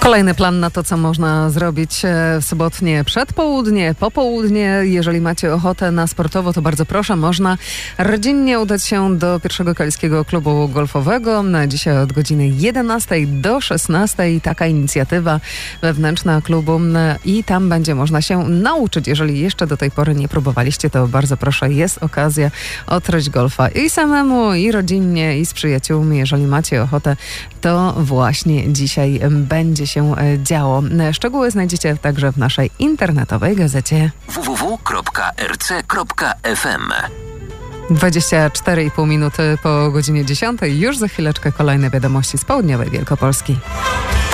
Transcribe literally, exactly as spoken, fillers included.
Kolejny plan na to, co można zrobić w sobotnie przedpołudnie, popołudnie. Jeżeli macie ochotę na sportowo, to bardzo proszę, można rodzinnie udać się do pierwszego Kaliskiego Klubu Golfowego. Na dzisiaj od godziny jedenastej do szesnastej taka inicjatywa wewnętrzna klubu i tam będzie można się nauczyć. Jeżeli jeszcze do tej pory nie próbowaliście, to bardzo proszę, jest okazja odkryć golfa i samemu, i rodzinnie, i z przyjaciółmi. Jeżeli macie ochotę, to właśnie dzisiaj będzie się działo. Szczegóły znajdziecie także w naszej internetowej gazecie w w w kropka r c kropka f m. dwadzieścia cztery i pół minuty po godzinie dziesiątej. Już za chwileczkę kolejne wiadomości z południowej Wielkopolski.